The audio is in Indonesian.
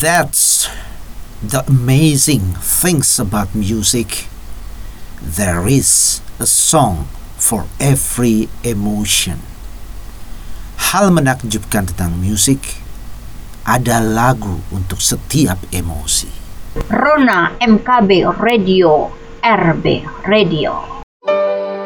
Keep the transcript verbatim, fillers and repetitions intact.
That's the amazing things about music. There is a song for every emotion. Hal menakjubkan tentang musik, ada lagu untuk setiap emosi. Rona M K B Radio, R B Radio.